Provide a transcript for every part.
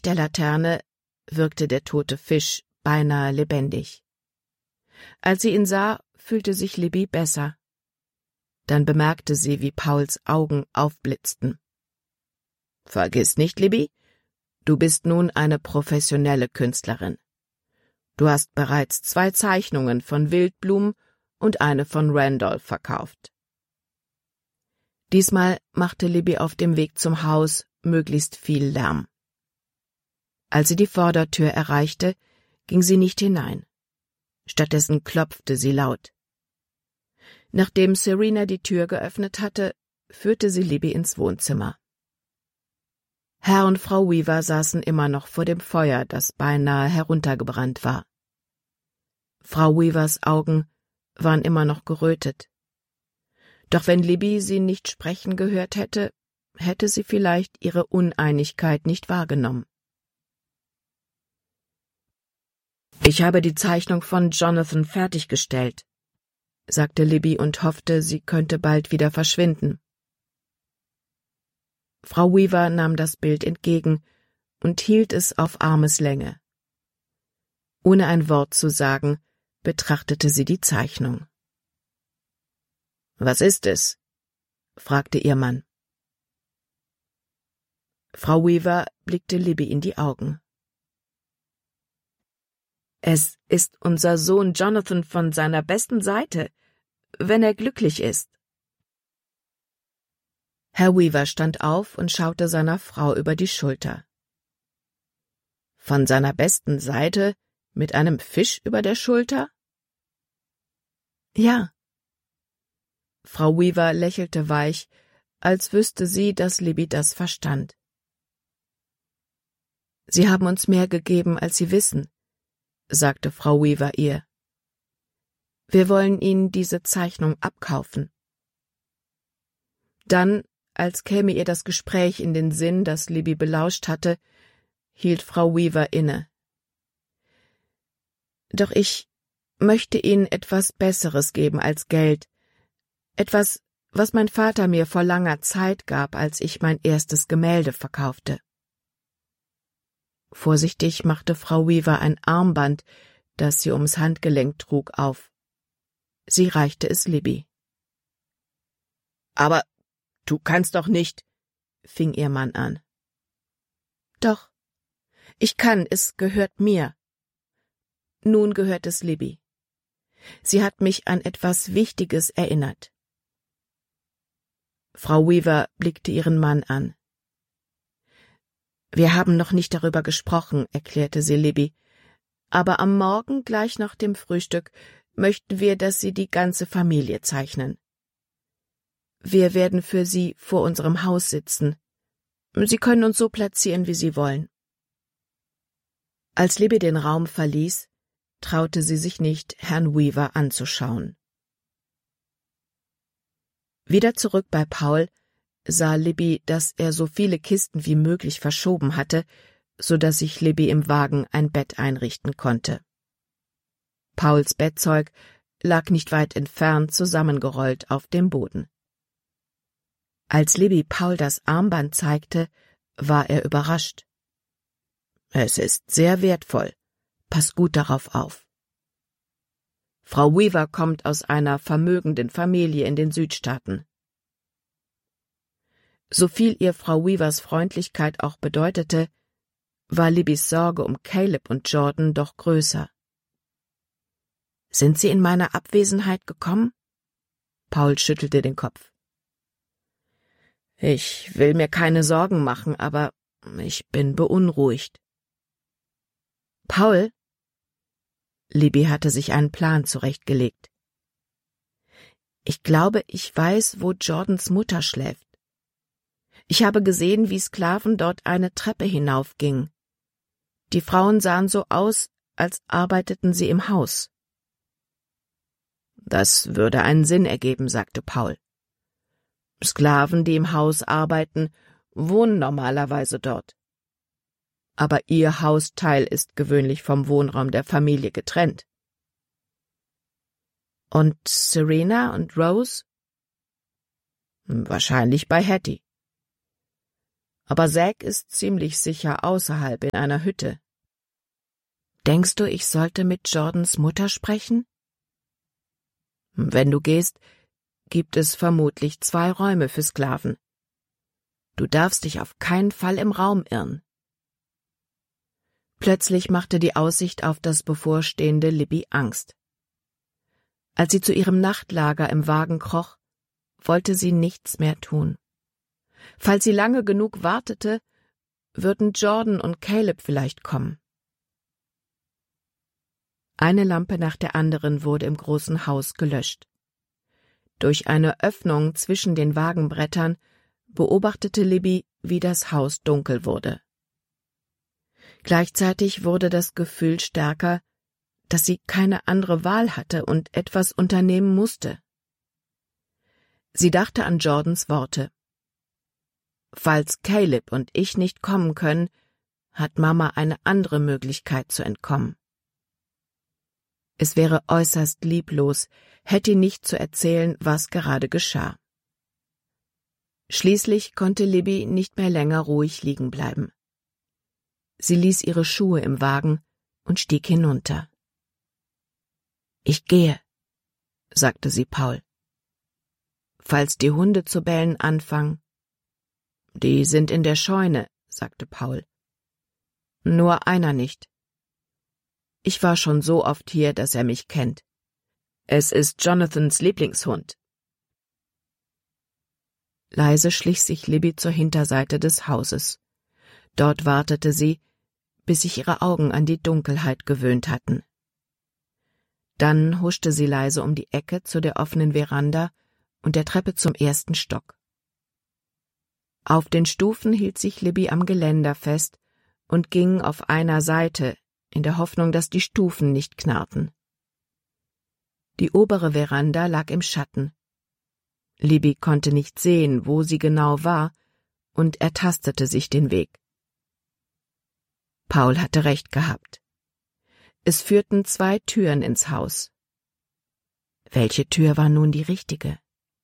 Licht der Laterne wirkte der tote Fisch beinahe lebendig. Als sie ihn sah, fühlte sich Libby besser. Dann bemerkte sie, wie Pauls Augen aufblitzten. »Vergiss nicht, Libby, du bist nun eine professionelle Künstlerin. Du hast bereits 2 Zeichnungen von Wildblumen und eine von Randolph verkauft.« Diesmal machte Libby auf dem Weg zum Haus möglichst viel Lärm. Als sie die Vordertür erreichte, ging sie nicht hinein. Stattdessen klopfte sie laut. Nachdem Serena die Tür geöffnet hatte, führte sie Libby ins Wohnzimmer. Herr und Frau Weaver saßen immer noch vor dem Feuer, das beinahe heruntergebrannt war. Frau Weavers Augen waren immer noch gerötet. Doch wenn Libby sie nicht sprechen gehört hätte, hätte sie vielleicht ihre Uneinigkeit nicht wahrgenommen. »Ich habe die Zeichnung von Jonathan fertiggestellt«, sagte Libby und hoffte, sie könnte bald wieder verschwinden. Frau Weaver nahm das Bild entgegen und hielt es auf Armeslänge. Ohne ein Wort zu sagen, betrachtete sie die Zeichnung. »Was ist es?« fragte ihr Mann. Frau Weaver blickte Libby in die Augen. »Es ist unser Sohn Jonathan von seiner besten Seite, wenn er glücklich ist.« Herr Weaver stand auf und schaute seiner Frau über die Schulter. »Von seiner besten Seite mit einem Fisch über der Schulter?« »Ja.« Frau Weaver lächelte weich, als wüsste sie, dass Libby das verstand. »Sie haben uns mehr gegeben, als Sie wissen«, sagte Frau Weaver ihr. »Wir wollen Ihnen diese Zeichnung abkaufen.« Dann, als käme ihr das Gespräch in den Sinn, das Libby belauscht hatte, hielt Frau Weaver inne. »Doch ich möchte Ihnen etwas Besseres geben als Geld, etwas, was mein Vater mir vor langer Zeit gab, als ich mein erstes Gemälde verkaufte.« Vorsichtig machte Frau Weaver ein Armband, das sie ums Handgelenk trug, auf. Sie reichte es Libby. »Aber du kannst doch nicht«, fing ihr Mann an. »Doch, ich kann, es gehört mir. Nun gehört es Libby. Sie hat mich an etwas Wichtiges erinnert.« Frau Weaver blickte ihren Mann an. »Wir haben noch nicht darüber gesprochen«, erklärte sie Libby, »aber am Morgen, gleich nach dem Frühstück, möchten wir, dass Sie die ganze Familie zeichnen. Wir werden für Sie vor unserem Haus sitzen. Sie können uns so platzieren, wie Sie wollen.« Als Libby den Raum verließ, traute sie sich nicht, Herrn Weaver anzuschauen. Wieder zurück bei Paul sah Libby, dass er so viele Kisten wie möglich verschoben hatte, so dass sich Libby im Wagen ein Bett einrichten konnte. Pauls Bettzeug lag nicht weit entfernt zusammengerollt auf dem Boden. Als Libby Paul das Armband zeigte, war er überrascht. »Es ist sehr wertvoll. Pass gut darauf auf. Frau Weaver kommt aus einer vermögenden Familie in den Südstaaten.« So viel ihr Frau Weavers Freundlichkeit auch bedeutete, war Libbys Sorge um Caleb und Jordan doch größer. »Sind Sie in meiner Abwesenheit gekommen?« Paul schüttelte den Kopf. »Ich will mir keine Sorgen machen, aber ich bin beunruhigt.« »Paul?« Libby hatte sich einen Plan zurechtgelegt. »Ich glaube, ich weiß, wo Jordans Mutter schläft. Ich habe gesehen, wie Sklaven dort eine Treppe hinaufgingen. Die Frauen sahen so aus, als arbeiteten sie im Haus.« »Das würde einen Sinn ergeben«, sagte Paul. »Sklaven, die im Haus arbeiten, wohnen normalerweise dort. Aber ihr Hausteil ist gewöhnlich vom Wohnraum der Familie getrennt.« »Und Serena und Rose?« »Wahrscheinlich bei Hattie.« Aber Zack ist ziemlich sicher außerhalb in einer Hütte. Denkst du, ich sollte mit Jordans Mutter sprechen? Wenn du gehst, gibt es vermutlich 2 Räume für Sklaven. Du darfst dich auf keinen Fall im Raum irren. Plötzlich machte die Aussicht auf das bevorstehende Libby Angst. Als sie zu ihrem Nachtlager im Wagen kroch, wollte sie nichts mehr tun. Falls sie lange genug wartete, würden Jordan und Caleb vielleicht kommen. Eine Lampe nach der anderen wurde im großen Haus gelöscht. Durch eine Öffnung zwischen den Wagenbrettern beobachtete Libby, wie das Haus dunkel wurde. Gleichzeitig wurde das Gefühl stärker, dass sie keine andere Wahl hatte und etwas unternehmen musste. Sie dachte an Jordans Worte. Falls Caleb und ich nicht kommen können, hat Mama eine andere Möglichkeit zu entkommen. Es wäre äußerst lieblos, Hattie nicht zu erzählen, was gerade geschah. Schließlich konnte Libby nicht mehr länger ruhig liegen bleiben. Sie ließ ihre Schuhe im Wagen und stieg hinunter. »Ich gehe«, sagte sie Paul. »Falls die Hunde zu bellen anfangen.« »Die sind in der Scheune«, sagte Paul. »Nur einer nicht. Ich war schon so oft hier, dass er mich kennt. Es ist Jonathans Lieblingshund.« Leise schlich sich Libby zur Hinterseite des Hauses. Dort wartete sie, bis sich ihre Augen an die Dunkelheit gewöhnt hatten. Dann huschte sie leise um die Ecke zu der offenen Veranda und der Treppe zum 1. Stock. Auf den Stufen hielt sich Libby am Geländer fest und ging auf einer Seite, in der Hoffnung, dass die Stufen nicht knarrten. Die obere Veranda lag im Schatten. Libby konnte nicht sehen, wo sie genau war, und ertastete sich den Weg. Paul hatte recht gehabt. Es führten 2 Türen ins Haus. Welche Tür war nun die richtige?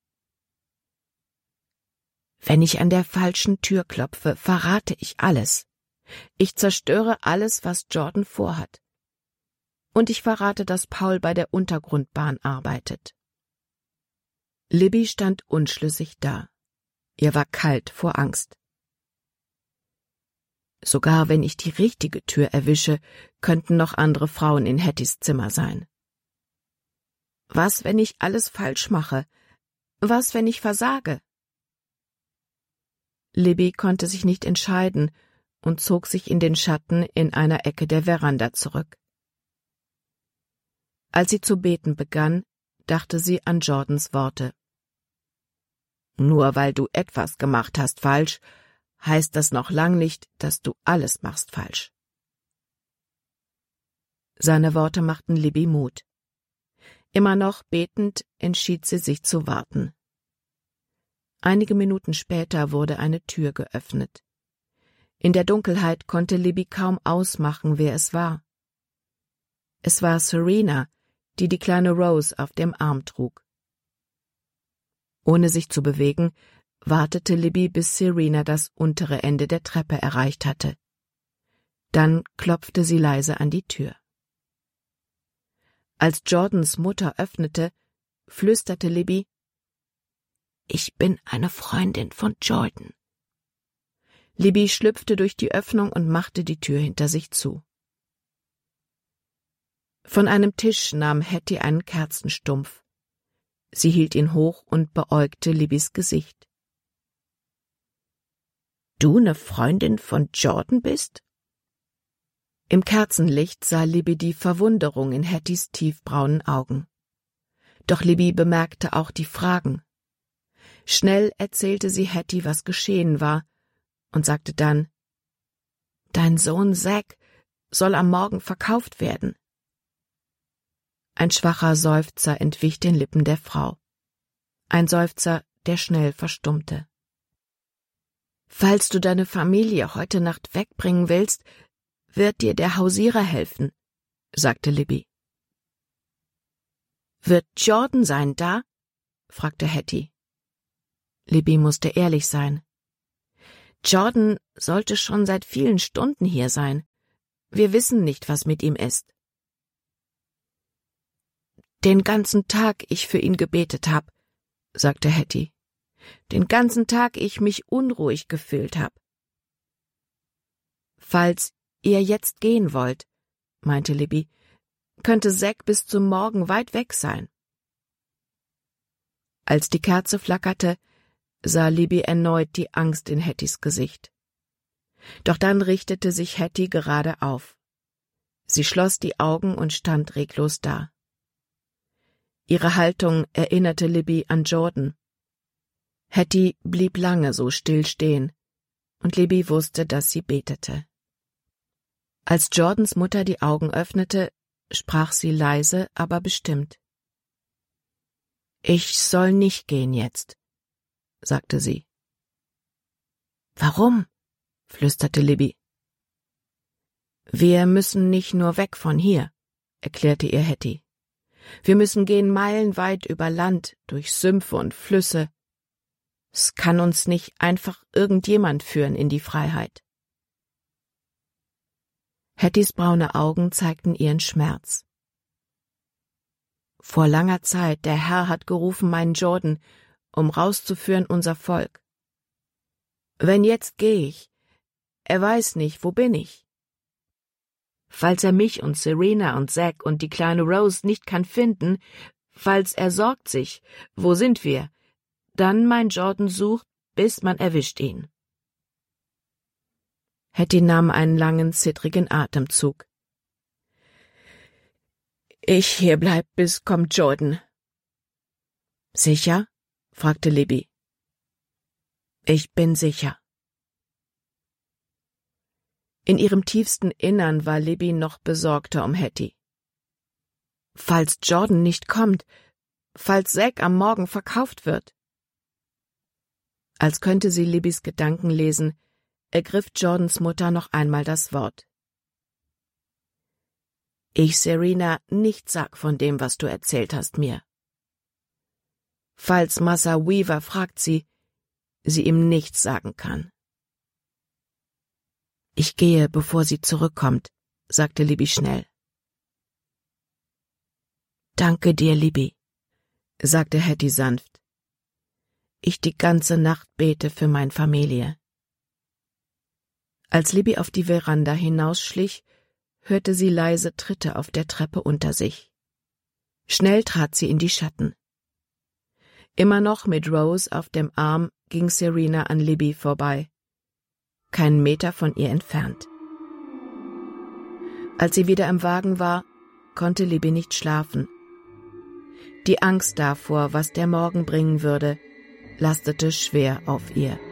Wenn ich an der falschen Tür klopfe, verrate ich alles. Ich zerstöre alles, was Jordan vorhat. Und ich verrate, dass Paul bei der Untergrundbahn arbeitet. Libby stand unschlüssig da. Ihr war kalt vor Angst. Sogar wenn ich die richtige Tür erwische, könnten noch andere Frauen in Hatties Zimmer sein. Was, wenn ich alles falsch mache? Was, wenn ich versage? Libby konnte sich nicht entscheiden und zog sich in den Schatten in einer Ecke der Veranda zurück. Als sie zu beten begann, dachte sie an Jordans Worte. Nur weil du etwas gemacht hast falsch, heißt das noch lang nicht, dass du alles machst falsch. Seine Worte machten Libby Mut. Immer noch betend entschied sie sich zu warten. Einige Minuten später wurde eine Tür geöffnet. In der Dunkelheit konnte Libby kaum ausmachen, wer es war. Es war Serena, die die kleine Rose auf dem Arm trug. Ohne sich zu bewegen, wartete Libby, bis Serena das untere Ende der Treppe erreicht hatte. Dann klopfte sie leise an die Tür. Als Jordans Mutter öffnete, flüsterte Libby: »Ich bin eine Freundin von Jordan.« Libby schlüpfte durch die Öffnung und machte die Tür hinter sich zu. Von einem Tisch nahm Hattie einen Kerzenstumpf. Sie hielt ihn hoch und beäugte Libbys Gesicht. »Du ne Freundin von Jordan bist?« Im Kerzenlicht sah Libby die Verwunderung in Hatties tiefbraunen Augen. Doch Libby bemerkte auch die Fragen. Schnell erzählte sie Hattie, was geschehen war, und sagte dann: »Dein Sohn Zack soll am Morgen verkauft werden.« Ein schwacher Seufzer entwich den Lippen der Frau. Ein Seufzer, der schnell verstummte. »Falls du deine Familie heute Nacht wegbringen willst, wird dir der Hausierer helfen«, sagte Libby. »Wird Jordan sein da?« fragte Hattie. Libby musste ehrlich sein. Jordan sollte schon seit vielen Stunden hier sein. Wir wissen nicht, was mit ihm ist. Den ganzen Tag ich für ihn gebetet hab, sagte Hattie. Den ganzen Tag ich mich unruhig gefühlt hab. Falls ihr jetzt gehen wollt, meinte Libby, könnte Zack bis zum Morgen weit weg sein. Als die Kerze flackerte, sah Libby erneut die Angst in Hatties Gesicht. Doch dann richtete sich Hattie gerade auf. Sie schloss die Augen und stand reglos da. Ihre Haltung erinnerte Libby an Jordan. Hattie blieb lange so still stehen, und Libby wusste, dass sie betete. Als Jordans Mutter die Augen öffnete, sprach sie leise, aber bestimmt. »Ich soll nicht gehen jetzt«, sagte sie. »Warum?« flüsterte Libby. »Wir müssen nicht nur weg von hier«, erklärte ihr Hattie. »Wir müssen gehen meilenweit über Land, durch Sümpfe und Flüsse. Es kann uns nicht einfach irgendjemand führen in die Freiheit.« Hatties braune Augen zeigten ihren Schmerz. »Vor langer Zeit, der Herr hat gerufen meinen Jordan, um rauszuführen unser Volk. Wenn jetzt gehe ich, er weiß nicht, wo bin ich. Falls er mich und Serena und Zack und die kleine Rose nicht kann finden, falls er sorgt sich, wo sind wir, dann mein Jordan sucht, bis man erwischt ihn.« Hattie nahm einen langen, zittrigen Atemzug. »Ich hier bleib, bis kommt Jordan.« »Sicher?« fragte Libby. »Ich bin sicher.« In ihrem tiefsten Innern war Libby noch besorgter um Hattie. Falls Jordan nicht kommt, falls Zack am Morgen verkauft wird. Als könnte sie Libbys Gedanken lesen, ergriff Jordans Mutter noch einmal das Wort. »Ich, Serena, nichts sag von dem, was du erzählt hast mir. Falls Massa Weaver fragt sie ihm nichts sagen kann.« »Ich gehe, bevor sie zurückkommt«, sagte Libby schnell. »Danke dir, Libby«, sagte Hattie sanft. »Ich die ganze Nacht bete für meine Familie.« Als Libby auf die Veranda hinausschlich, hörte sie leise Tritte auf der Treppe unter sich. Schnell trat sie in die Schatten. Immer noch mit Rose auf dem Arm ging Serena an Libby vorbei, keinen Meter von ihr entfernt. Als sie wieder im Wagen war, konnte Libby nicht schlafen. Die Angst davor, was der Morgen bringen würde, lastete schwer auf ihr.